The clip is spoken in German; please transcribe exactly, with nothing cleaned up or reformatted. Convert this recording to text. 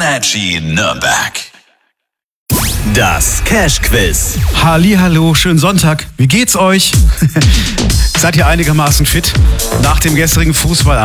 Energy Nürnberg. Das Cash-Quiz. Hallihallo, schönen Sonntag. Wie geht's euch? Seid ihr einigermaßen fit nach dem gestrigen Fußball?